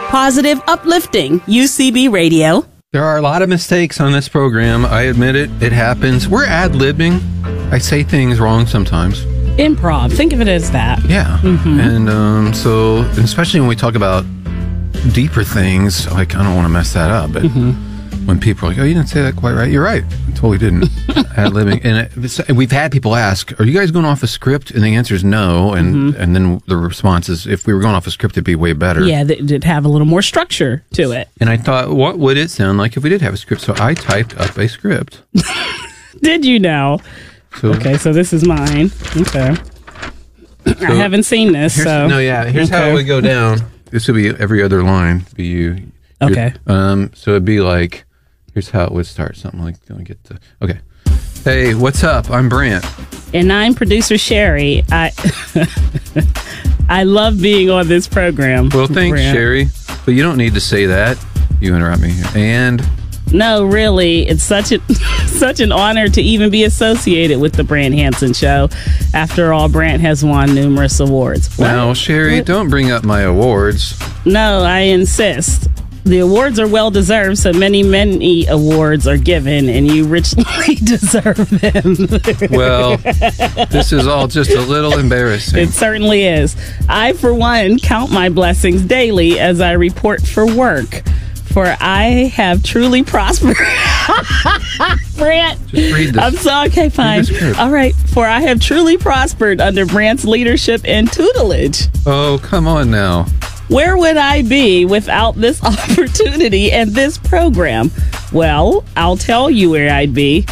positive, uplifting UCB Radio. There are a lot of mistakes on this program. I admit it. It happens. We're ad-libbing. I say things wrong sometimes. Improv. Think of it as that. Yeah. And so, especially when we talk about deeper things, like, I don't want to mess that up, but when people are like, oh, you didn't say that quite right. You're right. I totally didn't. Ad-libbing. And we've had people ask, are you guys going off a script? And the answer is no. And then the response is, if we were going off a script, it'd be way better. Yeah, it'd have a little more structure to it. And I thought, what would it sound like if we did have a script? So I typed up a script. Did you know? Okay, so this is mine. Okay. So I haven't seen this, so. No, yeah. Here's how it would go down. This would be every other line. Be you. Okay. So it'd be like, here's how it would start. Something like, okay. Hey, what's up? I'm Brant. And I'm producer Sherry. I love being on this program. Well, thanks, Brant. Sherry. But you don't need to say that. You interrupt me. And... No, really, it's such an honor to even be associated with the Brant Hansen Show. After all, Brant has won numerous awards. Now, Sherry, don't bring up my awards. No, I insist. The awards are well-deserved, so many awards are given, and you richly deserve them. Well, this is all just a little embarrassing. It certainly is. I, for one, count my blessings daily as I report for work. For I have truly prospered. Brant. Just read this. I'm so okay, fine. All right. For I have truly prospered under Brant's leadership and tutelage. Oh, come on now. Where would I be without this opportunity and this program? Well, I'll tell you where I'd be.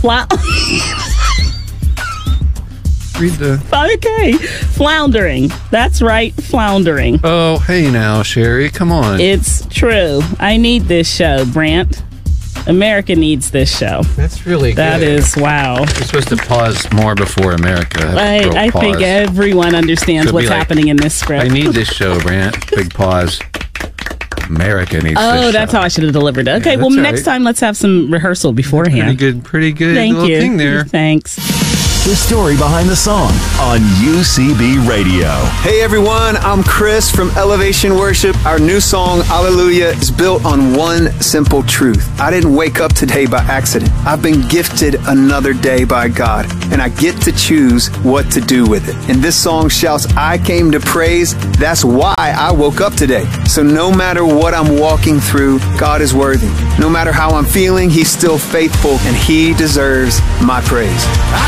Read the... Okay. Floundering. That's right, floundering. Oh, hey now, Sherry. Come on. It's true. I need this show, Brant. America needs this show. That's really good. That is, wow. You're supposed to pause more before America. I think everyone understands what's happening in this script. I need this show, Brant. Big pause. America needs this show. Oh, that's how I should have delivered it. Okay, yeah, well, next time let's have some rehearsal beforehand. Pretty good Thank little you. thing there. Thanks. The story behind the song on UCB Radio. Hey everyone, I'm Chris from Elevation Worship. Our new song, Hallelujah, is built on one simple truth. I didn't wake up today by accident. I've been gifted another day by God, and I get to choose what to do with it. And this song shouts, I came to praise. That's why I woke up today. So no matter what I'm walking through, God is worthy. No matter how I'm feeling, He's still faithful, and He deserves my praise.